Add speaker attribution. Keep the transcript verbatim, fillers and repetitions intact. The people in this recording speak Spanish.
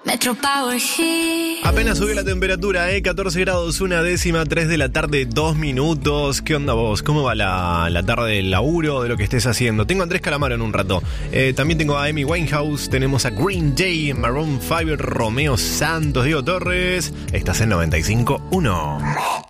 Speaker 1: Metro Power Hit.
Speaker 2: Apenas subió la temperatura, ¿eh? catorce grados, una décima, tres de la tarde, dos minutos. ¿Qué onda vos? ¿Cómo va la, la tarde del laburo, de lo que estés haciendo? Tengo a Andrés Calamaro en un rato. Eh, también tengo a Amy Winehouse, tenemos a Green Day, Maroon cinco, Romeo Santos, Diego Torres. Estás en noventa y cinco punto uno.